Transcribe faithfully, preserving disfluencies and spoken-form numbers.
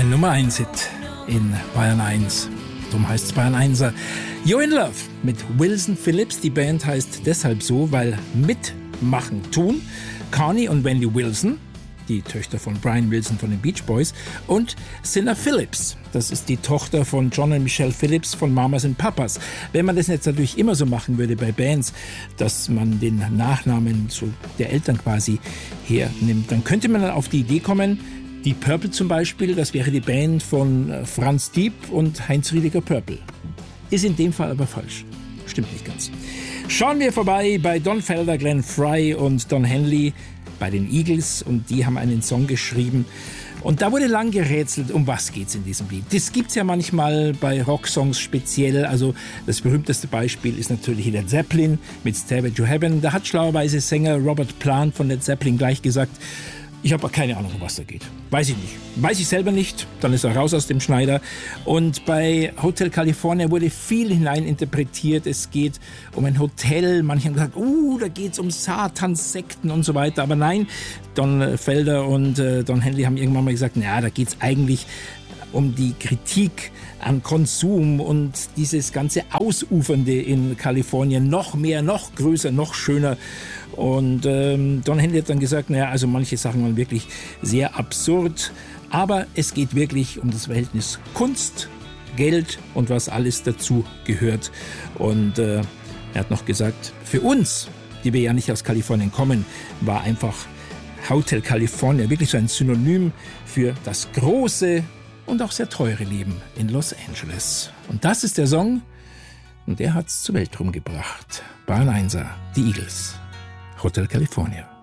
Ein Nummer eins Hit in Bayern eins. Darum heißt es Bayern einser. You're in Love mit Wilson Phillips. Die Band heißt deshalb so, weil mitmachen tun Connie und Wendy Wilson, die Töchter von Brian Wilson von den Beach Boys, und Cinna Phillips. Das ist die Tochter von John und Michelle Phillips von Mamas and Papas. Wenn man das jetzt natürlich immer so machen würde bei Bands, dass man den Nachnamen so der Eltern quasi hernimmt, dann könnte man dann auf die Idee kommen, die Purple zum Beispiel, das wäre die Band von Franz Dieb und Heinz Riediger Purple. Ist in dem Fall aber falsch. Stimmt nicht ganz. Schauen wir vorbei bei Don Felder, Glenn Frey und Don Henley bei den Eagles, und die haben einen Song geschrieben. Und da wurde lang gerätselt, um was geht's in diesem Lied. Das gibt's ja manchmal bei Rocksongs speziell. Also das berühmteste Beispiel ist natürlich Led Zeppelin mit Stairway to Heaven. Da hat schlauerweise Sänger Robert Plant von Led Zeppelin gleich gesagt, ich habe keine Ahnung, um was da geht. Weiß ich nicht. Weiß ich selber nicht. Dann ist er raus aus dem Schneider. Und bei Hotel California wurde viel hineininterpretiert. Es geht um ein Hotel. Manche haben gesagt, uh, da geht's um Satanssekten und so weiter. Aber nein, Don Felder und äh, Don Henley haben irgendwann mal gesagt, na, da geht's eigentlich um die Kritik an Konsum und dieses ganze Ausufernde in Kalifornien. Noch mehr, noch größer, noch schöner. Und ähm, Don Henley hat dann gesagt, naja, also manche Sachen waren wirklich sehr absurd. Aber es geht wirklich um das Verhältnis Kunst, Geld und was alles dazu gehört. Und äh, er hat noch gesagt, für uns, die wir ja nicht aus Kalifornien kommen, war einfach Hotel California wirklich so ein Synonym für das große und auch sehr teure Leben in Los Angeles. Und das ist der Song, und der hat's zur Weltruhm gebracht. Bayern einser, die Eagles, Hotel California.